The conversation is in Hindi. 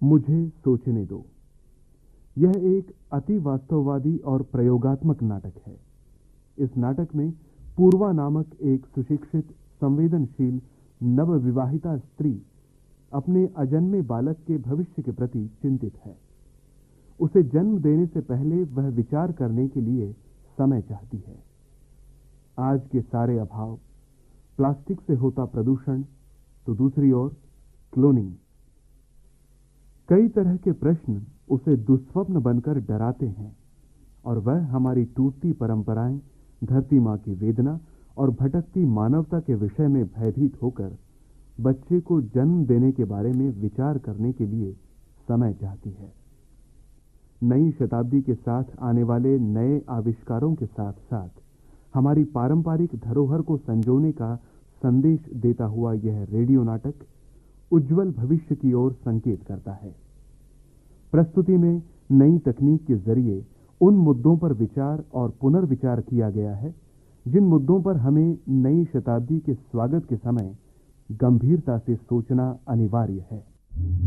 मुझे सोचने दो। यह एक अति वास्तववादी और प्रयोगात्मक नाटक है। इस नाटक में पूर्वा नामक एक सुशिक्षित, संवेदनशील, नवविवाहिता स्त्री अपने अजन्मे बालक के भविष्य के प्रति चिंतित है। उसे जन्म देने से पहले वह विचार करने के लिए समय चाहती है। आज के सारे अभाव, प्लास्टिक से होता प्रदूषण, तो दूसरी ओर क्लोनिंग। कई तरह के प्रश्न उसे दुस्वप्न बनकर डराते हैं और वह हमारी टूटती परंपराएं, धरती मां की वेदना और भटकती मानवता के विषय में भयभीत होकर बच्चे को जन्म देने के बारे में विचार करने के लिए समय चाहती है। नई शताब्दी के साथ आने वाले नए आविष्कारों के साथ साथ हमारी पारंपरिक धरोहर को संजोने का संदेश देता हुआ यह रेडियो नाटक उज्जवल भविष्य की ओर संकेत करता है। प्रस्तुति में नई तकनीक के जरिए उन मुद्दों पर विचार और पुनर्विचार किया गया है जिन मुद्दों पर हमें नई शताब्दी के स्वागत के समय गंभीरता से सोचना अनिवार्य है।